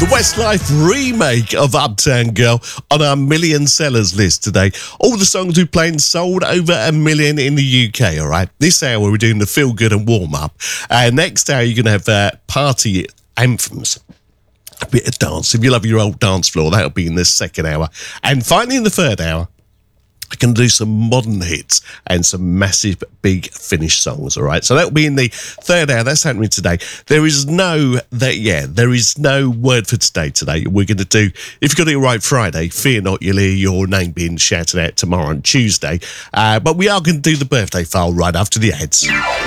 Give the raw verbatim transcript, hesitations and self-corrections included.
The Westlife remake of Uptown Girl on our million sellers list today. All the songs we've played sold over a million in the U K, all right? This hour we're doing the feel good and warm up. And uh, next hour you're going to have uh, party anthems. A bit of dance. If you love your old dance floor, that'll be in the second hour. And finally in the third hour, I can do some modern hits and some massive big Finnish songs, all right? So that'll be in the third hour. That's happening today. There is no, that yeah, there is no word for today today. We're going to do, if you got it right Friday, fear not, you'll hear your name being shouted out tomorrow on Tuesday. Uh, but we are going to do the birthday file right after the ads.